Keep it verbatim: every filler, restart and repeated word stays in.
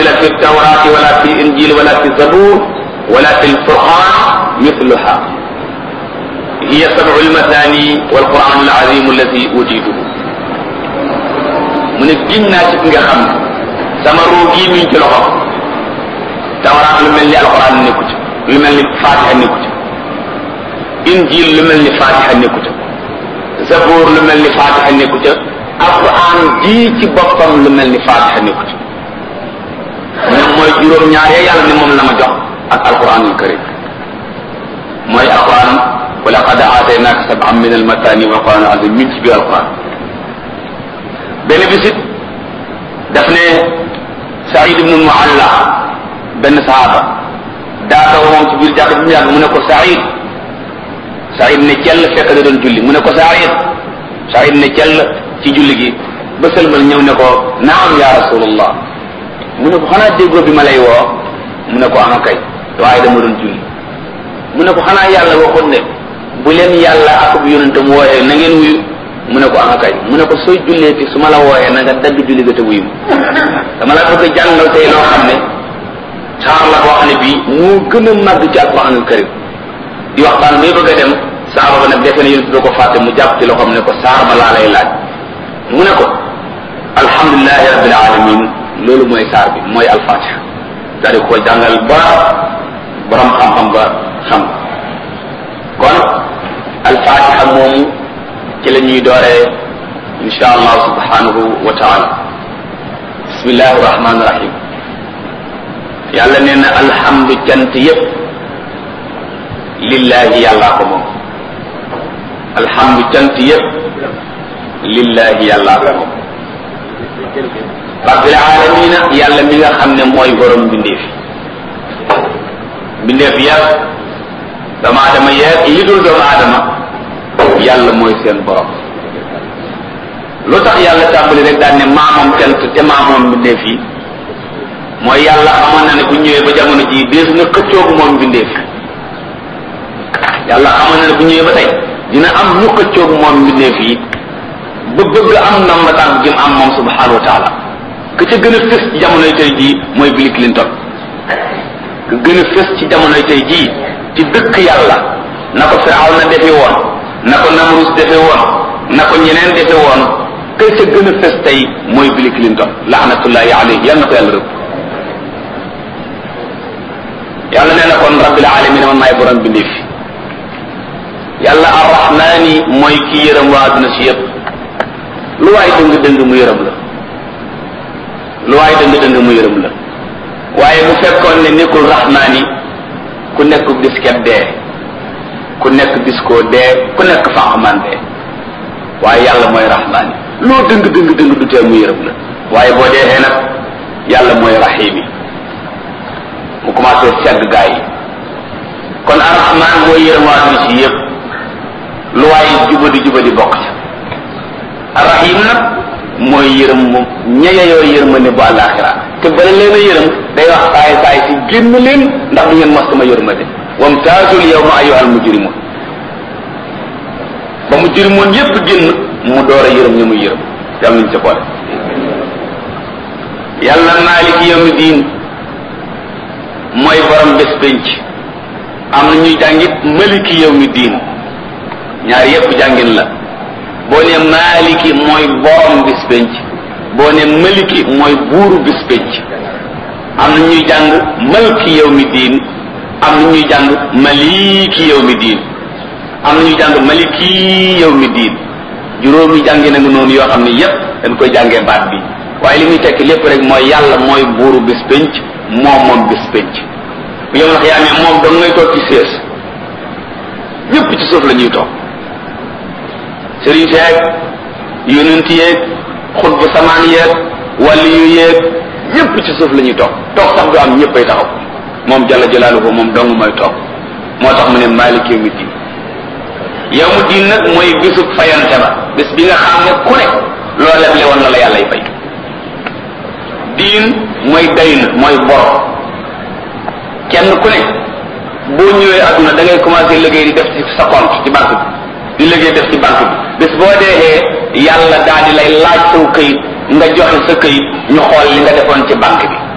unzila fi tawrati wala fi injil wala fi zabur wala fi alquran mithluha hiya sab'u almathani walquran alazim allati utituhu mu ne giñ naa ci nga xam sama ruu gii mi ci loxo tawraat lu mel ni alquran nekku ci lu mel ni fatiha nekku ci injil lu mel ni fatiha nekku ci zabur lu mel ni fatiha nekku ci alquran ji ci boppam lu mel ni fatiha nekku ci ñoom mooy juróom ñaar ya yàlla ni moom la ma jox ak alquranul karim mooy alquran wa laqad aataynaka sab'an min almatani wa alquran azim min ci biir alquran benn bisit daf ne Saïd ibn Mualla benn sahaaba daa taw moom ci biir jàkk bi mu yàgg mu ne ko Saïd Saïd ne cell fekk da doon julli mu ne ko Saïd Saïd ne cell ci julli gi ba sëlmal ñëw ne ko naam ya rasulullah mu ne ko xanaa déggoo bi ma lay woo mu ne ko ama kay waaye dama doon julli mu ne ko xanaa yàlla waxoon ne bu leen yàlla ak bu yonentam wooyee na ngeen wuyu mu ne ko ama kay mu ne ko sooy jullee fi su ma la wooyee na nga dagg julli ga te wuyu dama la bëgg a jàngal tey loo xam ne saar la boo xam ne bii moo gën a màgg ci alquranul karim di waxtaan bay bëgg a dem saaba ba nag defe ne yonent da ko fàtte mu jàpp ci loxoom ne ko saar ba laa lay laaj mu ne ko alhamdulilahi rabbil alamin loolu mooy saar bi mooy alfatiha daal di ko jàngal ba borom xam-xam ba xam kon alfatiha moomu ci la ñuy dooree insha allah subhanahu wa taala bismillahi rahmani rahim yàlla nee na alhamdu cant yépp lillahi yàllaa ko moom alhamdu cant yépp lillahi yàllaa ko moom rabbil alamina yàlla mi nga xam ne mooy borom bindeef bindeef yàlla doomu aadama yeeg yi dul doomu aadama yàlla mooy seen borom lu tax yàlla tàmbali rek daan ne maa moom cant te maa moom bindeef yi mooy yàlla xamoon na ne bu ñëwee ba jamono ji dees na xëccoogu moom bindeef yàlla xamoon na ne bu ñëwee ba tey dina am ñu xëccoogu moom bindeef yi ba bëgg am ndam ba tànk jëm am moom subhanahu wa taala ka ca gën a fës ci jamonoy tey jii mooy Bill Clinton ka gën a fës ci jamonoy tey jii ci dëkk yàlla na ko Firaaw na defe woon na ko Namrus defe woon na ko ñeneen defe woon ka ca gën a fës tey mooy Bill Clinton laanatullahi alayhi yal na ko yàlla rëbb yàlla nee na kon rabbil alamin man maay borom bindee fi yàlla arrahmani mooy ki yërëm waa adduna si yëpp lu waay dëng dëng mu yërëm la lu waay dëng dëng mu yërëm la waaye bu fekkoon ne nekkul rahmani ku nekk disket dee ku nekk diskoo dee ku nekk fànqman dee waaye yàlla mooy rahmani loo dëng dëng dëng du tee mu yërëm la waaye boo deexee nag yàlla mooy rahimi mu commencé segg gaa yi kon arrahman mooy yërëm waa adduna si yëpp lu waaye jubadi jubadi bokk ca arrahim nag mooy yërëm moom ñeyeyoo yërmande bu àllaaxira te bala leen a yërëm day wax saay saay si génn leen ndax du ngeen mas sama yërmande wamtaazul yawma ayyuhal mujrimun ba mujrimoon yépp génn mu door a yërëm ñu muy yërëm yàlla nañ ca boole yàlla maaliki yawmi diin mooy borom bés penc am na ñuy jàngit maliki yawmi diin ñaar yépp jàngin la boo ne maliki mooy borom bis penc boo ne maliki mooy buuru bis penc am na ñuy jàng malki yawmi diin am na ñuy jàng maliki yawmi diin am na ñuy jàng maliki yawmi diin juróomi jàngi na nga noonu yoo xam ne yépp dañ koy jàngee baat bi waaye li muy tekki lépp rek mooy yàlla mooy buuru bis penc moom moom bis penc bu yow ndax yaa ne moom dong ngay toog ci sées ñépp ci suuf la ñuy toog sëriñ seeg yonent yeeg xutbu samaan yeeg wàlli yu yeeg ñépp ci suuf la ñuy toog toog sax du am ñéppay taxaw moom jalla jalaaluhu moom dong mooy toog moo tax mu ne maalik yawmi diin yawmu diin nag mooy bisub fayante ba bis bi nga xam ne ku ne loo leble woon la la yàllay fay diin mooy dayn mooy bor kenn ku ne boo ñëwee adduna da ngay commencer liggéey di def ci sa compte ci banque bi di liggéey def ci banque bi bis boo dee yàlla daal di lay laaj saw këyit nga joxe sa këyit ñu xool li nga defoon ci banque bi